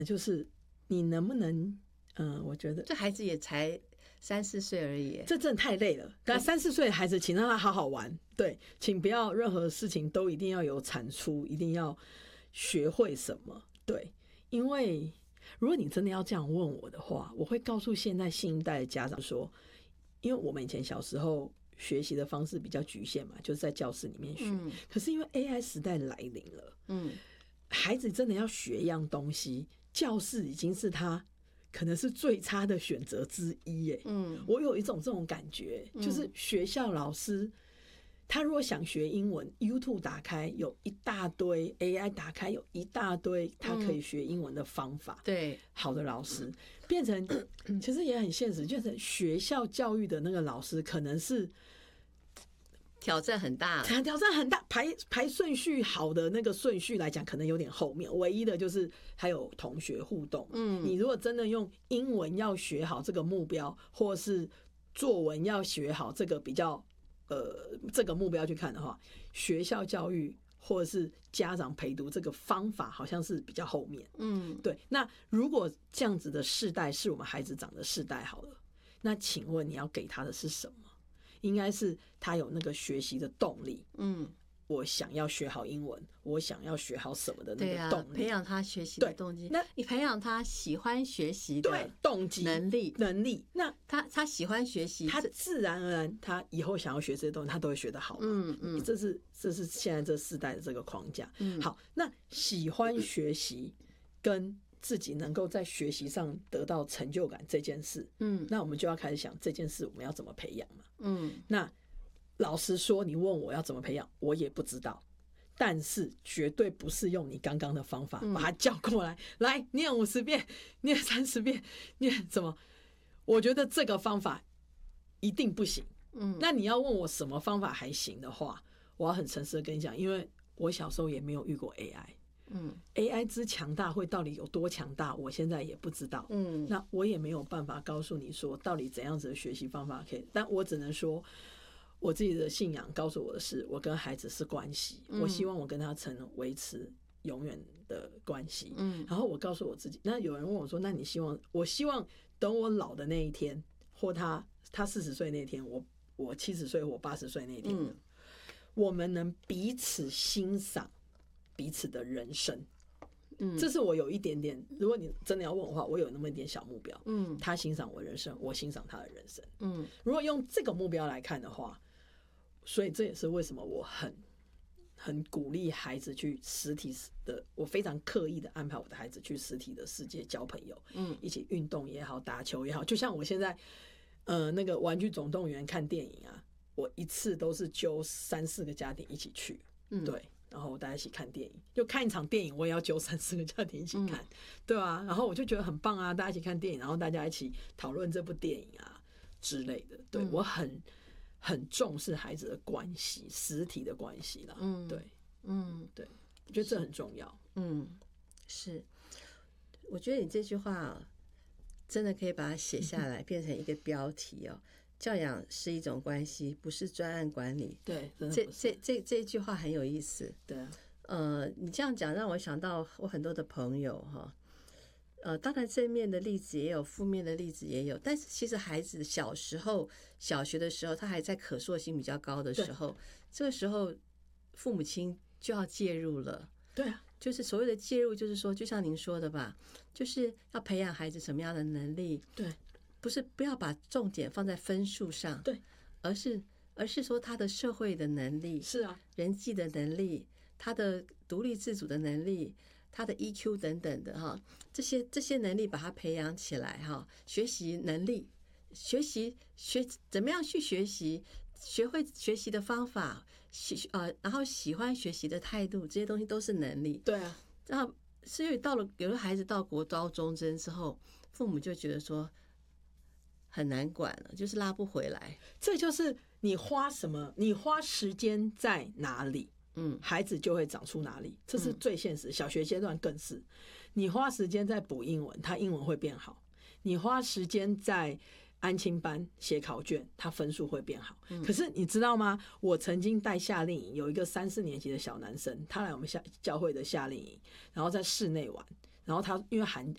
就是你能不能我觉得这孩子也才3-4岁而已， 这真的太累了。但3-4岁的孩子，请让他好好玩，对，请不要任何事情都一定要有产出，一定要学会什么，对，因为如果你真的要这样问我的话，我会告诉现在新一代的家长说，因为我们以前小时候学习的方式比较局限嘛，就是在教室里面学，可是因为 AI 时代来临了，孩子真的要学一样东西，教室已经是他可能是最差的选择之一耶。我有一种这种感觉，就是学校老师他如果想学英文， YouTube 打开有一大堆， AI 打开有一大堆他可以学英文的方法， 对， 好的老师变成其实也很现实，就是学校教育的那个老师可能是挑战很大， 挑战很大，排顺序好的那个顺序来讲，可能有点后面。唯一的就是还有同学互动。你如果真的用英文要学好这个目标，或是作文要学好这个比较这个目标去看的话，学校教育或者是家长陪读这个方法好像是比较后面。对。那如果这样子的世代是我们孩子长的世代好了，那请问你要给他的是什么？应该是他有那个学习的动力，我想要学好英文，我想要学好什么的那个动力， 培养他学习的动机。那你培养他喜欢学习的动机、能力，那他喜欢学习， 他自然而然，他以后想要学这些东西，他都会学得好。这是现在这世代的这个框架。好，那喜欢学习跟自己能够在学习上得到成就感这件事，那我们就要开始想这件事我们要怎么培养嘛。那老实说，你问我要怎么培养，我也不知道，但是绝对不是用你刚刚的方法把他叫过来，来念50遍，念30遍，念什么？我觉得这个方法一定不行。那你要问我什么方法还行的话，我要很诚实的跟你讲，因为我小时候也没有遇过 AI。AI 之强大会到底有多强大，我现在也不知道。那我也没有办法告诉你说到底怎样子的学习方法可以，但我只能说我自己的信仰告诉我的是，我跟孩子是关系，我希望我跟他曾维持永远的关系。然后我告诉我自己，那有人问我说，那你希望？我希望等我老的那一天，或他40岁那天，我70岁或80岁那天，我们能彼此欣赏彼此的人生。这是我有一点点，如果你真的要问我的话，我有那么一点小目标。他欣赏我人生，我欣赏他的人生。如果用这个目标来看的话，所以这也是为什么我很鼓励孩子去实体的，我非常刻意的安排我的孩子去实体的世界交朋友，一起运动也好，打球也好，就像我现在那个玩具总动员看电影啊，我一次都是揪3-4个家庭一起去，对，然后大家一起看电影，就看一场电影我也要揪3-4个家庭一起看，对啊，然后我就觉得很棒啊，大家一起看电影，然后大家一起讨论这部电影啊之类的，对，我很重视孩子的关系，实体的关系啦。对，对，我觉得这很重要。 是，我觉得你这句话真的可以把它写下来，变成一个标题哦。教养是一种关系，不是专案管理。 对， 这句话很有意思。 对你这样讲让我想到我很多的朋友哈。当然正面的例子也有，负面的例子也有，但是其实孩子小时候小学的时候，他还在可塑性比较高的时候，这个时候父母亲就要介入了。 对啊， 就是所谓的介入，就是说就像您说的吧，就是要培养孩子什么样的能力。 对， 不要把重点放在分数上，对，而是说他的社会的能力， 是啊， 人际的能力，他的独立自主的能力，他的 EQ 等等的哈，这些能力把他培养起来哈，学习能力，怎么样去学习，学会学习的方法，然后喜欢学习的态度，这些东西都是能力。 对啊， 然后所以有的孩子到国高中生之后，父母就觉得说很难管了，就是拉不回来。 这就是你花时间在哪里，孩子就会长出哪里，这是最现实。小学阶段更是，你花时间在补英文，他英文会变好；你花时间在安亲班写考卷，他分数会变好。可是你知道吗？我曾经带夏令营，有一个3-4年级的小男生，他来我们教会的夏令营，然后在室内玩，然后他因为